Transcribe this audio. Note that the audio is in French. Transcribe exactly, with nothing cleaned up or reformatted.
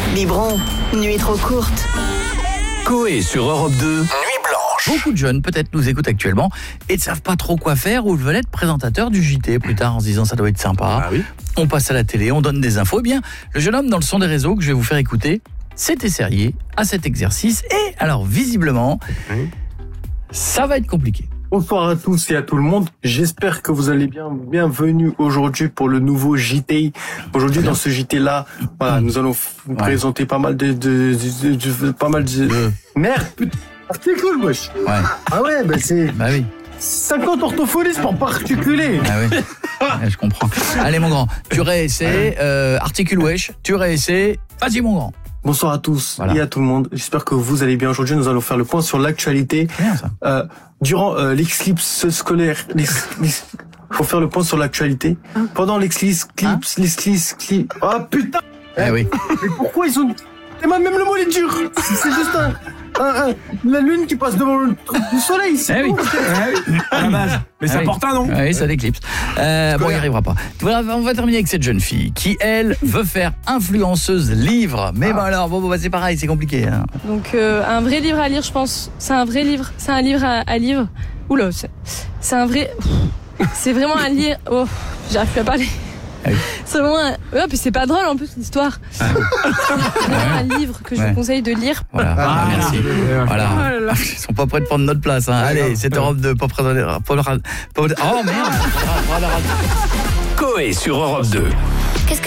Biberon, nuit trop courte. Coé sur Europe deux, Nuit Blanche. Beaucoup de jeunes peut-être nous écoutent actuellement et ne savent pas trop quoi faire ou veulent être présentateurs du J T plus tard en se disant ça doit être sympa. Ah oui. On passe à la télé, on donne des infos. Eh bien, le jeune homme dans le son des réseaux que je vais vous faire écouter s'est essayé à cet exercice et alors visiblement, Oui. ça va être compliqué. Bonsoir à tous et à tout le monde. J'espère que vous allez bien. Bienvenue aujourd'hui pour le nouveau J T. Aujourd'hui, dans ce J T-là, voilà, nous allons vous Ouais. présenter pas mal de, de, de, de- de- pas mal de. Euh. Merde, putain, articule, wesh. Ouais, Ah ouais, bah c'est bah oui. cinquante orthophonistes pour pas articuler. Ah oui. Ouais, je comprends. Allez mon grand, tu réessais, euh, articule wesh, tu réessais, vas-y mon grand. Bonsoir à tous Voilà. et à tout le monde. J'espère que vous allez bien. Aujourd'hui, nous allons faire le point sur l'actualité. C'est bien ça. Euh, durant euh, l'éclipse scolaire, l'ex- l'ex- faut faire le point sur l'actualité. Pendant l'éclipse, Hein l'éclipse, l'éclipse, l'éclipse- ah putain. Eh oui. Mais pourquoi ils ont... Et même le mot est dur. C'est juste un, un- un- la lune qui passe devant le, le soleil. C'est Eh oui. tout. à la base. Mais Ah ça oui. porte un nom. Oui, ça déclipse. Euh, bon, il n'y arrivera pas. Voilà, on va terminer avec cette jeune fille qui, elle, veut faire influenceuse livre. Mais bon alors, bon, bon, bah, c'est pareil, c'est compliqué. Hein. Donc euh, un vrai livre à lire, je pense. C'est un vrai livre. C'est un livre à, à lire. Oula, c'est, c'est un vrai. C'est vraiment un livre. Oh, j'arrive plus à parler. Ah oui. C'est vraiment un... Ouais, puis c'est pas drôle en plus l'histoire. C'est vraiment un livre que je Ouais. vous conseille de lire. Voilà, Ah, merci. voilà. Voilà. Oh là là. Ils sont pas prêts de prendre notre place. Hein. Allez, cette Europe de pop radio. Oh merde. Coé sur Europe deux. Qu'est-ce que